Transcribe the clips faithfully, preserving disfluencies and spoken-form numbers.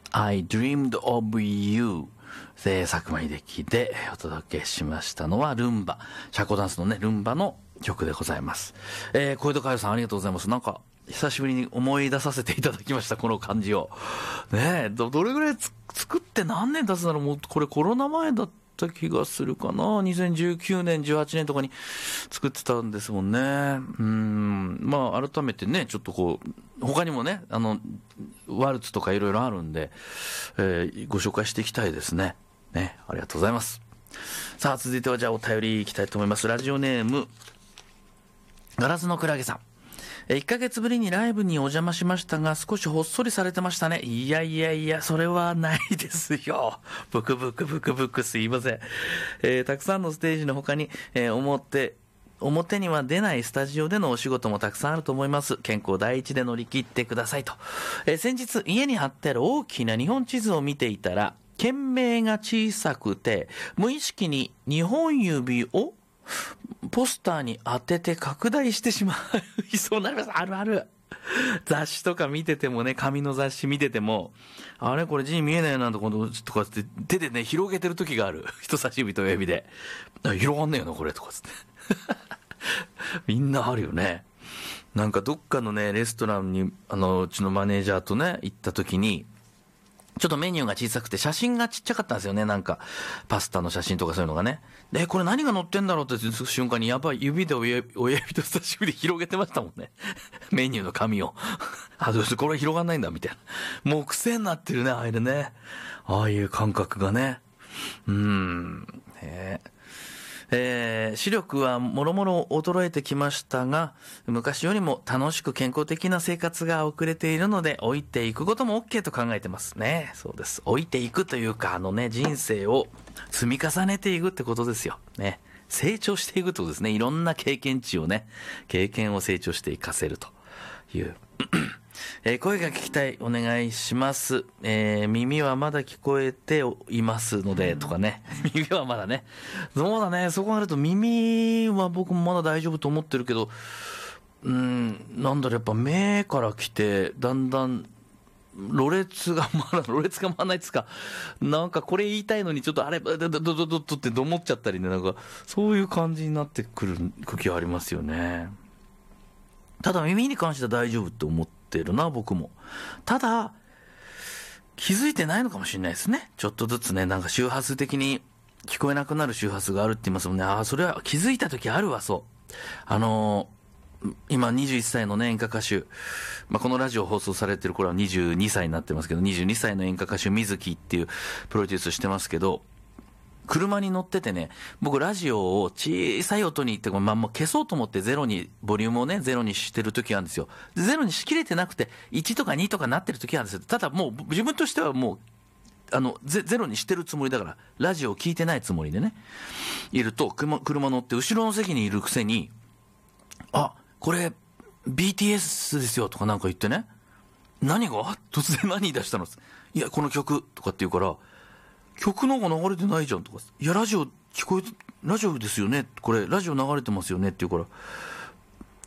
I Dreamed of You で佐久間秀樹でお届けしましたのはルンバ、社交ダンスのね、ルンバの曲でございます。えー、小江戸佳代さんありがとうございます。なんか久しぶりに思い出させていただきました、この感じを。ねえ、ど、どれぐらいつ作って何年経つなら、もうこれコロナ前だった気がするかな。にせんじゅうきゅうねん、じゅうはちねんとかに作ってたんですもんね。うーん、まあ改めてね、ちょっとこう、他にもね、あの、ワルツとかいろいろあるんで、えー、ご紹介していきたいですね。ね、ありがとうございます。さあ、続いてはじゃあお便りいきたいと思います。ラジオネーム、ガラスのクラゲさん。いっかげつぶりにライブにお邪魔しましたが、少しほっそりされてましたね。いやいやいや、それはないですよ。ブクブクブクブクすいません。えー、たくさんのステージの他に、えー、表、表には出ないスタジオでのお仕事もたくさんあると思います。健康第一で乗り切ってくださいと。えー、先日、家に貼ってある大きな日本地図を見ていたら、件名が小さくて、無意識ににほん指をポスターに当てて拡大してしまいそうになります。あるある。雑誌とか見ててもね、紙の雑誌見てても、あれこれ字見えないなとかって手でね、広げてる時がある。人差し指と親指で。広がんねえよな、これとかつって。みんなあるよね。なんかどっかのね、レストランに、あの、うちのマネージャーとね、行った時に、ちょっとメニューが小さくて写真がちっちゃかったんですよね。なんかパスタの写真とかそういうのがね。で、これ何が載ってんだろうって瞬間にやばい指で親指と差し指で広げてましたもんね。メニューの紙を。あ、どうしてこれ広がんないんだみたいな。もう癖になってるね、あれでね。ああいう感覚がね。うーん。へえ。えー、視力はもろもろ衰えてきましたが、昔よりも楽しく健康的な生活が遅れているので、老いていくことも OK と考えてますね。そうです。老いていくというか、あのね、人生を積み重ねていくってことですよ。ね。成長していくってことですね。いろんな経験値をね、経験を成長していかせるという。えー、声が聞きたい、お願いします。えー、耳はまだ聞こえていますので、とかね。耳はまだね。そうだね。そう考えると耳は僕もまだ大丈夫と思ってるけど、うーん、なんだろう、やっぱ目から来て、だんだん、ろれつがまだ、ろれつが回らないっつか、なんかこれ言いたいのにちょっとあれ、どどどどどって思っちゃったりね、なんか、そういう感じになってくる時はありますよね。ただ耳に関しては大丈夫って思ってるな、僕も。ただ、気づいてないのかもしれないですね。ちょっとずつね、なんか周波数的に聞こえなくなる周波数があるって言いますもんね。ああ、それは気づいた時あるわ、そう。あのー、今にじゅういっさいのね、演歌歌手。まあ、このラジオ放送されてる頃はにじゅうにさいになってますけど、にじゅうにさいの演歌歌手、水木っていうプロデュースしてますけど、車に乗っててね、僕ラジオを小さい音に言って、まあ、もう消そうと思ってゼロに、ボリュームをね、ゼロにしてる時があるんですよ。ゼロにしきれてなくて、いちとかにとかなってる時があるんですよ。ただもう自分としてはもう、あの、ゼ, ゼロにしてるつもりだから、ラジオを聞いてないつもりでね、いると、車、車乗って後ろの席にいるくせに、あ、これ、ビーティーエス ですよとかなんか言ってね、何が突然何言い出したの？いや、この曲とかって言うから、曲の方が流れてないじゃんとか。いや、ラジオ聞こえて、ラジオですよね。これ、ラジオ流れてますよねって言うから、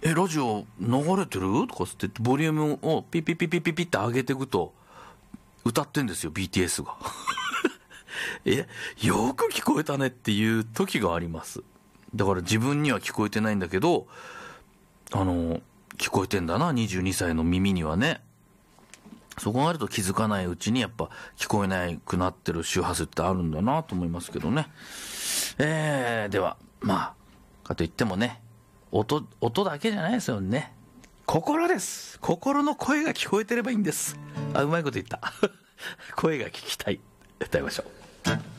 え、ラジオ流れてるとかって、ボリュームをピッピッピッピッピッピッって上げていくと、歌ってんですよ、ビーティーエス が。え、よく聞こえたねっていう時があります。だから自分には聞こえてないんだけど、あの、聞こえてんだな、にじゅうにさいの耳にはね。そう考えると気づかないうちにやっぱ聞こえなくなってる周波数ってあるんだなと思いますけどね。えー、では、まあ、かといってもね、音、音だけじゃないですよね。心です。心の声が聞こえてればいいんです。あ、うまいこと言った。声が聞きたい。歌いましょう。